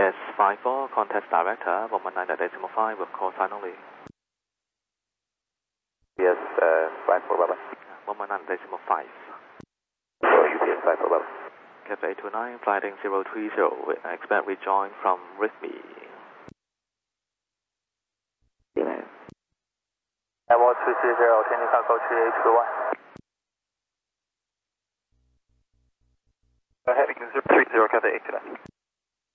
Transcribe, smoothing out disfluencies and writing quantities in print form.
UPS 54, contact director 119.5 with call sign only. UPS 54, bye-bye. 119.5. UPS 54, bye-bye. Cafe 829, flighting 030, expect rejoin from Rhythmy. Mo 270, changing cargo 3821. Heading 030, Cafe 829.